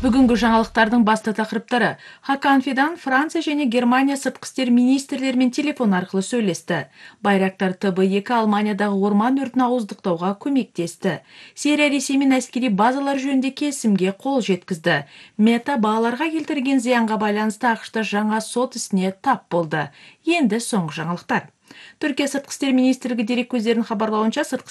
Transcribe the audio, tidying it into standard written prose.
Бүгінгі жаңалықтардың басты тақырыптары. Хакан Фидан Франция және Германия сыртқы істер министрлерімен телефон арқылы сөйлесті. Байрактар ТБ2 Алманиядағы орман өртін ауыздықтауға көмектесті. Сирия Ресеймен әскери базалар жөнінде келісімге қол жеткізді. Мета балаларға келтірген зиянға байланысты ақш-та жаңа сот ісіне тап болды. Енді соңғы жаңалықтар. Түркия сыртқы істер министрлігі дереккөздерінің хабарлауынша, сыртқы